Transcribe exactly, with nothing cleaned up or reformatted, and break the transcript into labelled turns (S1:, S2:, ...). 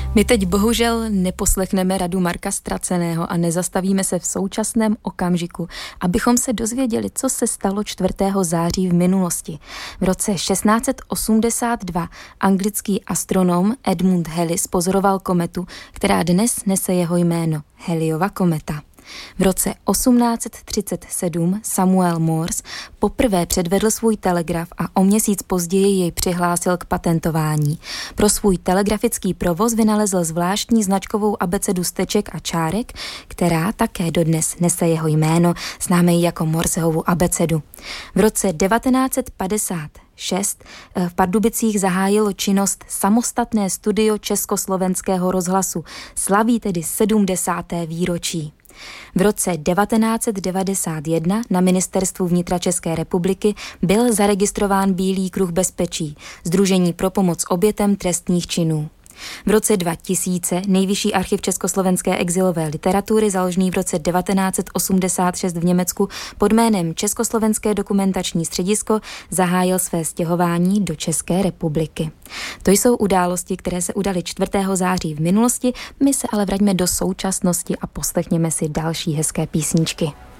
S1: My teď bohužel neposlechneme radu Marka Ztraceného a nezastavíme se v současném okamžiku, abychom se dozvěděli, co se stalo čtvrtého září v minulosti. V roce šestnáct set osmdesát dva anglický astronom Edmund Halley pozoroval kometu, která dnes nese jeho jméno, Halleyova kometa. V roce osmnáct set třicet sedm Samuel Morse poprvé předvedl svůj telegraf a o měsíc později jej přihlásil k patentování. Pro svůj telegrafický provoz vynalezl zvláštní značkovou abecedu steček a čárek, která také dodnes nese jeho jméno, známe ji jako Morsehovu abecedu. V roce devatenáct set padesát šest v Pardubicích zahájilo činnost samostatné studio Československého rozhlasu. Slaví tedy sedmdesáté výročí. V roce devatenáct set devadesát jedna na Ministerstvu vnitra České republiky byl zaregistrován Bílý kruh bezpečí, Sdružení pro pomoc obětem trestných činů. V roce dva tisíce Nejvyšší archiv československé exilové literatury, založený v roce devatenáct set osmdesát šest v Německu pod jménem Československé dokumentační středisko, zahájil své stěhování do České republiky. To jsou události, které se udaly čtvrtého září v minulosti, my se ale vraťme do současnosti a poslechněme si další hezké písničky.